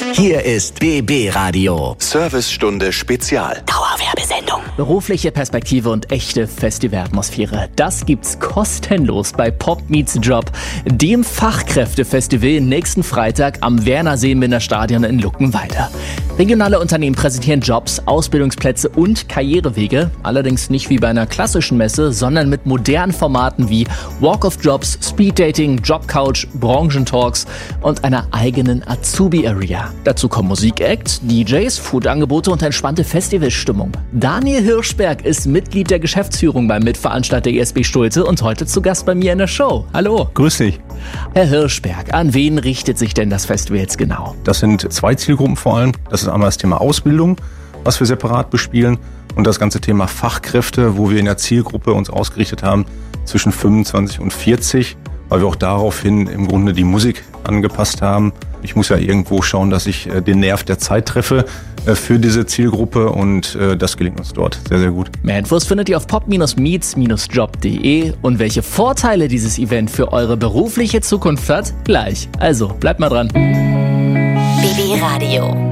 Hier ist BB Radio. Servicestunde Spezial. Dauerwerbesendung. Berufliche Perspektive und echte Festivalatmosphäre. Das gibt's kostenlos bei Pop Meets Job, dem Fachkräftefestival nächsten Freitag am Werner-Seenbinder Stadion in Luckenwalde. Regionale Unternehmen präsentieren Jobs, Ausbildungsplätze und Karrierewege. Allerdings nicht wie bei einer klassischen Messe, sondern mit modernen Formaten wie Walk of Jobs, Speeddating, Jobcouch, Branchentalks und einer eigenen Azubi-Area. Dazu kommen Musikacts, DJs, Foodangebote und entspannte Festivalstimmung. Daniel Hirschberg ist Mitglied der Geschäftsführung beim Mitveranstalter ESB Stulte und heute zu Gast bei mir in der Show. Hallo. Grüß dich. Herr Hirschberg, an wen richtet sich denn das Festival jetzt genau? Das sind 2 Zielgruppen vor allem. Das ist einmal das Thema Ausbildung, was wir separat bespielen, und das ganze Thema Fachkräfte, wo wir in der Zielgruppe uns ausgerichtet haben zwischen 25 und 40, weil wir auch daraufhin im Grunde die Musik angepasst haben. Ich muss ja irgendwo schauen, dass ich den Nerv der Zeit treffe für diese Zielgruppe, und das gelingt uns dort sehr, sehr gut. Mehr Infos findet ihr auf pop-meets-job.de, und welche Vorteile dieses Event für eure berufliche Zukunft hat, gleich. Also bleibt mal dran. BB Radio.